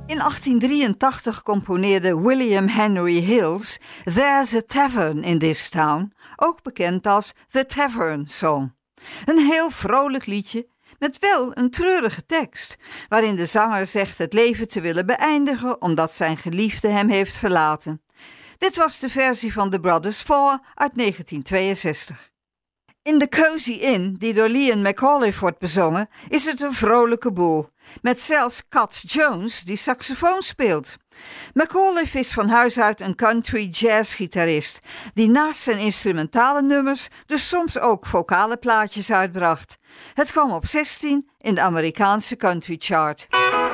In 1883 componeerde William Henry Hills There's a Tavern in This Town, ook bekend als The Tavern Song. Een heel vrolijk liedje met wel een treurige tekst, waarin de zanger zegt het leven te willen beëindigen omdat zijn geliefde hem heeft verlaten. Dit was de versie van The Brothers Four uit 1962. In The Cozy Inn, die door Liam McAuliffe wordt bezongen, is het een vrolijke boel, met zelfs Cat Jones die saxofoon speelt. McAuliffe is van huis uit een country jazz-gitarist, die naast zijn instrumentale nummers dus soms ook vocale plaatjes uitbracht. Het kwam op 16 in de Amerikaanse country chart.